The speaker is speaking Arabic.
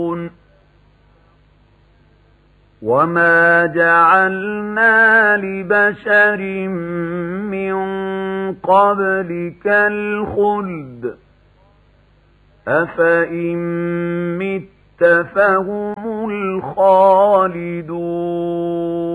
وما جعلنا لبشر من قبلك الخلد أفإن مت فهم الخالدون